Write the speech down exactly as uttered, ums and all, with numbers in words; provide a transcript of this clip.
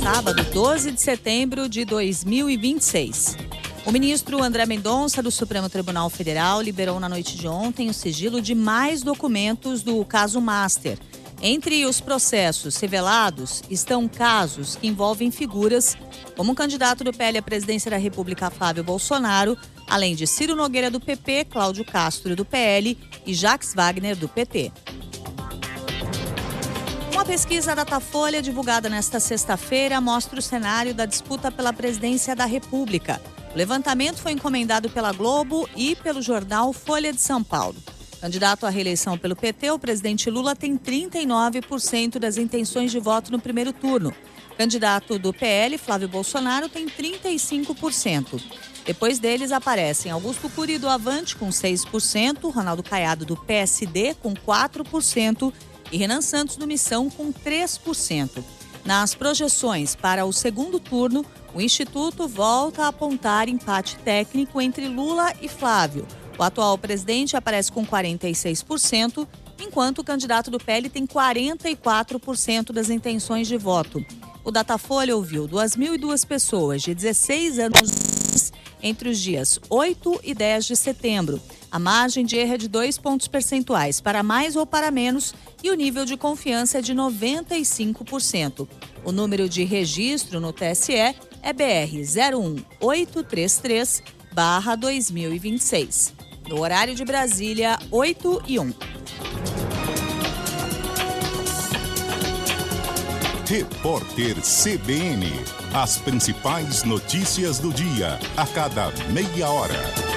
sábado, doze de setembro de dois mil e vinte e seis. O ministro André Mendonça, do Supremo Tribunal Federal, liberou na noite de ontem o sigilo de mais documentos do caso Master. Entre os processos revelados estão casos que envolvem figuras como o candidato do P L à presidência da República, Flávio Bolsonaro, além de Ciro Nogueira, do P P, Cláudio Castro, do P L e Jacques Wagner, do P T. Uma pesquisa Datafolha divulgada nesta sexta-feira mostra o cenário da disputa pela presidência da República. O levantamento foi encomendado pela Globo e pelo jornal Folha de São Paulo. Candidato à reeleição pelo P T, o presidente Lula tem trinta e nove por cento das intenções de voto no primeiro turno. Candidato do P L, Flávio Bolsonaro, tem trinta e cinco por cento. Depois deles aparecem Augusto Cury, do Avante, com seis por cento, Ronaldo Caiado, do P S D, com quatro por cento e Renan Santos, do Missão, com três por cento. Nas projeções para o segundo turno, o Instituto volta a apontar empate técnico entre Lula e Flávio. O atual presidente aparece com quarenta e seis por cento, enquanto o candidato do P L tem quarenta e quatro por cento das intenções de voto. O Datafolha ouviu duas mil e duas pessoas de dezesseis anos entre os dias oito e dez de setembro. A margem de erro é de dois pontos percentuais, para mais ou para menos, e o nível de confiança é de noventa e cinco por cento. O número de registro no T S E é B R zero um oito três três barra dois mil e vinte e seis. No horário de Brasília, oito e um. Repórter C B N. As principais notícias do dia, a cada meia hora.